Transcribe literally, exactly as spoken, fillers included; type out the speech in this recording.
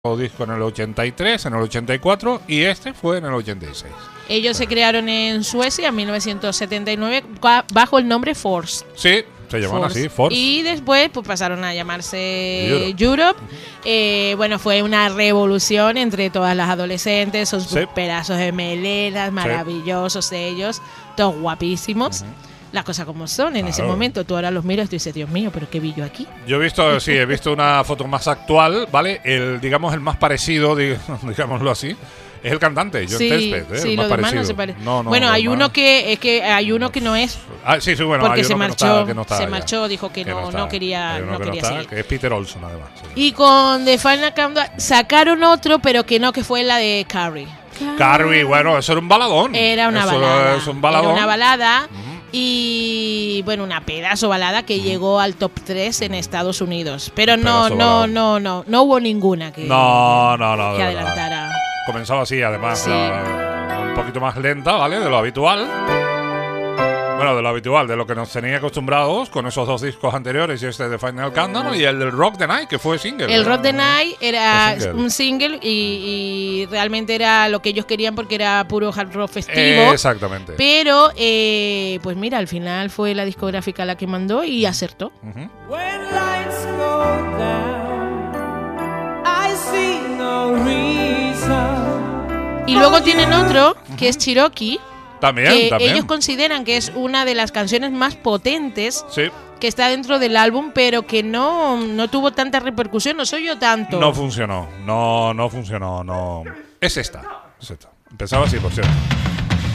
disco en el ochenta y tres, en el ochenta y cuatro y este fue en el ochenta y seis. Ellos se crearon en Suecia en mil novecientos setenta y nueve bajo el nombre Force. Sí, se llaman Force. así, Force. Y después pues pasaron a llamarse Europe. Europe. Eh, bueno, fue una revolución entre todas las adolescentes, sus Sí. pedazos de melenas, maravillosos ellos, todos guapísimos. Uh-huh. Las cosas como son en Claro. ese momento. Tú ahora los miras y tú dices, Dios mío, pero qué vi yo aquí. Yo he visto, sí, he visto una foto más actual, ¿vale? El, digamos, el más parecido, dig- digámoslo así, es el cantante, John Sí, Tespet, ¿eh? sí, el más lo demás parecido. no se parece. No, no, bueno, lo hay demás- uno que es que hay uno que no es Ah, sí, sí, bueno, porque hay se uno marchó, que no está, que no está se ya. marchó, dijo que, no, está. no quería, Hay uno no que quería está, seguir. que es Peter Olson, además. Sí. Y con The Final Countdown sacaron otro, pero que no, que fue la de Carrie. Carrie, bueno, eso era un baladón. Era una Eso balada. es un baladón. Era una balada. Ujú. Y bueno, una pedazo balada que llegó al top tres en Estados Unidos. Pero no, Pedazo no, baladón. no, no, no hubo ninguna que, No, no, no, de que verdad. adelantara. Comenzaba así, además, Sí. era un poquito más lenta, ¿vale? De lo habitual. Bueno, de lo habitual, de lo que nos tenía acostumbrados con esos dos discos anteriores y este de Final Countdown y el del Rock the Night, que fue single. El Rock the Night era Fue single. un single y, y realmente era lo que ellos querían porque era puro hard rock festivo. Exactamente. Pero, eh, pues mira, al final fue la discográfica la que mandó y acertó. Ujú. When lights go down, I see no reason. Y luego tienen otro, que es Cherokee, También, que también. ellos consideran que es una de las canciones más potentes Sí, que está dentro del álbum, pero que no, no tuvo tanta repercusión, no soy yo tanto. no funcionó. No, no funcionó. No. Es esta. Es esta. Empezaba así, por cierto.